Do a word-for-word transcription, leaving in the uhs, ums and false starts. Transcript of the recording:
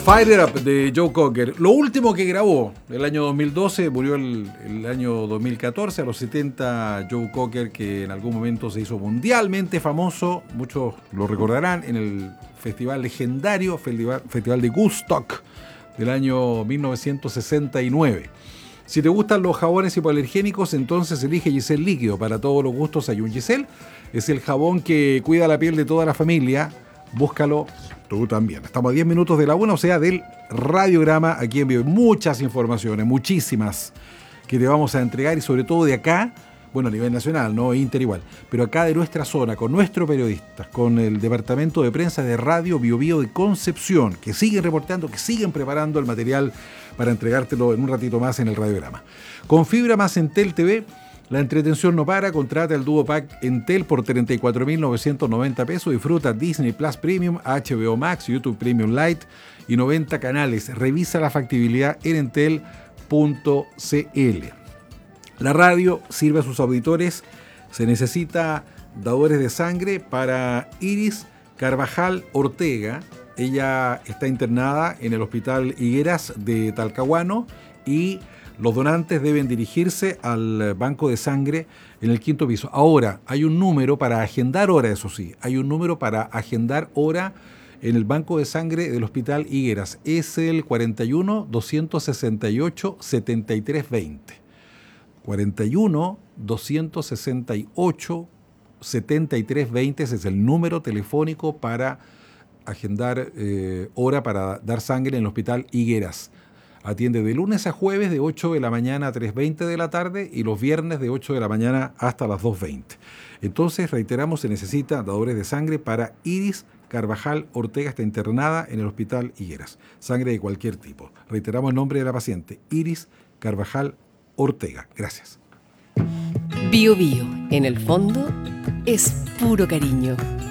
Fire It Up de Joe Cocker. Lo último que grabó, el año dos mil doce, murió el, el año dos mil catorce, a los setenta, Joe Cocker, que en algún momento se hizo mundialmente famoso, muchos lo recordarán, en el festival legendario, Festival, festival de Woodstock del año mil novecientos sesenta y nueve. Si te gustan los jabones hipoalergénicos, entonces elige Giselle Líquido. Para todos los gustos hay un Giselle. Es el jabón que cuida la piel de toda la familia. Búscalo tú también. Estamos a diez minutos de la una, o sea, del radiograma aquí en vivo. Muchas informaciones, muchísimas, que te vamos a entregar y sobre todo de acá, bueno, a nivel nacional, no Inter igual, pero acá de nuestra zona, con nuestros periodistas, con el departamento de prensa de Radio Bio Bio de Concepción, que siguen reportando, que siguen preparando el material para entregártelo en un ratito más en el radiograma. Con fibra más Entel T V, la entretención no para. Contrata el Duo Pack Entel por treinta y cuatro mil novecientos noventa pesos. Disfruta Disney Plus Premium, H B O Max, YouTube Premium Lite y noventa canales. Revisa la factibilidad en entel punto c l. La radio sirve a sus auditores. Se necesita dadores de sangre para Iris Carvajal Ortega. Ella está internada en el Hospital Higueras de Talcahuano y los donantes deben dirigirse al banco de sangre en el quinto piso. Ahora, hay un número para agendar hora, eso sí. Hay un número para agendar hora en el banco de sangre del Hospital Higueras. Es el cuarenta y uno, doscientos sesenta y ocho, setenta y tres veinte. cuarenta y uno, doscientos sesenta y ocho, setenta y tres veinte. Ese es el número telefónico para agendar eh, hora para dar sangre en el Hospital Higueras. Atiende de lunes a jueves de ocho de la mañana a tres veinte de la tarde y los viernes de ocho de la mañana hasta las dos veinte. Entonces, reiteramos, se necesita dadores de sangre para Iris Carvajal Ortega. Está internada en el Hospital Higueras. Sangre de cualquier tipo. Reiteramos el nombre de la paciente, Iris Carvajal Ortega. Gracias. Bio Bio, en el fondo, es puro cariño.